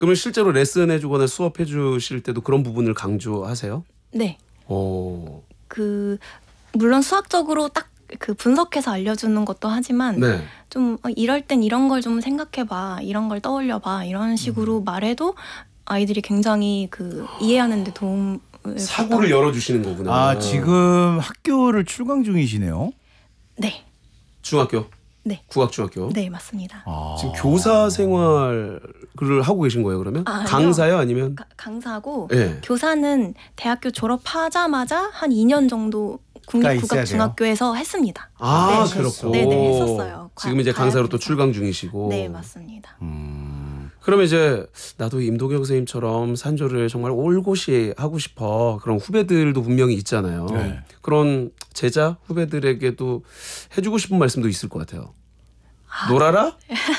그러면 실제로 레슨해주거나 수업해주실 때도 그런 부분을 강조하세요? 네. 오. 물론 수학적으로 딱 그 분석해서 알려주는 것도 하지만 네. 좀 이럴 땐 이런 걸 좀 생각해봐, 이런 걸 떠올려봐 이런 식으로 말해도 아이들이 굉장히 이해하는 데 도움을 사고를 열어주시는 거구나. 아, 지금 학교를 출강 중이시네요. 네. 중학교? 네. 국악중학교? 네, 맞습니다. 지금 교사 생활을 하고 계신 거예요, 그러면? 아니요. 강사요, 아니면? 강사고 네. 교사는 대학교 졸업하자마자 한 2년 정도 국립국악중학교에서 했습니다. 아, 네. 그렇고. 네네, 했었어요. 지금 이제 강사로 또 과외에서. 출강 중이시고. 네, 맞습니다. 그러면 이제 나도 임도경 선생님처럼 산조를 정말 올곧이 하고 싶어. 그런 후배들도 분명히 있잖아요. 네. 그런 제자 후배들에게도 해주고 싶은 말씀도 있을 것 같아요. 놀아라?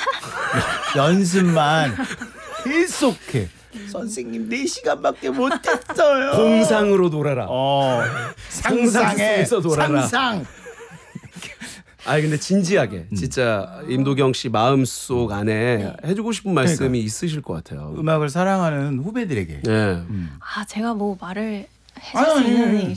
연습만 계속해. 선생님 4시간밖에 못했어요. 공상으로 놀아라. 상상에 속에서 놀아라. 상상. 근데 진지하게 진짜 임도경 씨 마음속 안에 해주고 싶은 말씀이 있으실 것 같아요. 음악을 사랑하는 후배들에게. 네. 제가 뭐 말을 해줄 수 있는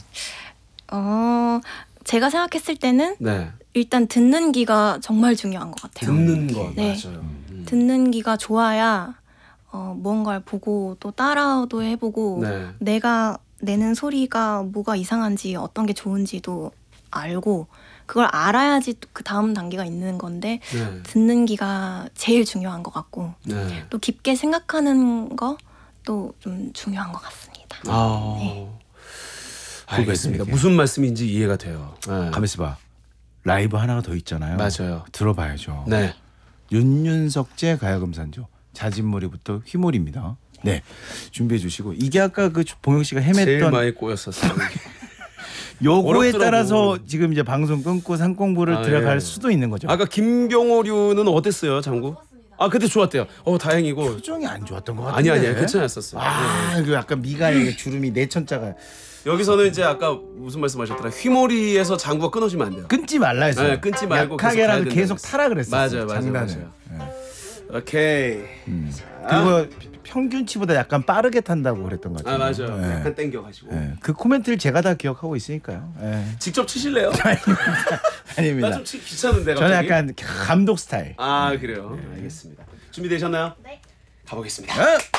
제가 생각했을 때는 네. 일단 듣는 기가 정말 중요한 것 같아요. 듣는 거 네. 맞아요. 듣는 기가 좋아야 무언가를 보고 또 따라도 해보고 네. 내가 내는 소리가 뭐가 이상한지 어떤 게 좋은지도 알고 그걸 알아야지 또 그 다음 단계가 있는 건데 네. 듣는 기가 제일 중요한 것 같고 네. 또 깊게 생각하는 거 또 좀 중요한 것 같습니다. 네. 알겠습니다. 무슨 말씀인지 이해가 돼요. 네. 가만있어 봐. 라이브 하나가 더 있잖아요. 맞아요. 들어봐야죠. 네. 윤윤석재 가야금산조 자진몰이부터 휘몰입니다. 네, 준비해 주시고 이게 아까 봉영 씨가 제일 헤맸던 많이 꼬였었어요. 요거에 어렵더라고. 따라서 지금 이제 방송 끊고 산 공부를 들어갈 예. 수도 있는 거죠. 아까 김병호류는 어땠어요, 장구? 그때 좋았대요. 다행이고. 표정이 안 좋았던 것 같은데. 아니야, 괜찮았었어요. 네. 그 약간 미간에 주름이 내천자가 여기서는 이제 아까 무슨 말씀하셨더라? 휘몰이에서 장구가 끊어지면 안 돼요. 끊지 말라 했어요. 네, 끊지 말고 약하게라도 계속 가야 계속 된다고 타라 그랬어요. 맞아요. 장난을. 오케이. 그거 평균치보다 약간 빠르게 탄다고 그랬던 것 같아요. 맞아요. 네. 약간 땡겨가지고. 네. 그 코멘트를 제가 다 기억하고 있으니까요. 네. 직접 치실래요? 아닙니다. 나 좀 치기 귀찮은데 저는 갑자기. 약간 감독 스타일. 그래요. 알겠습니다. 준비되셨나요? 네. 가보겠습니다. 네.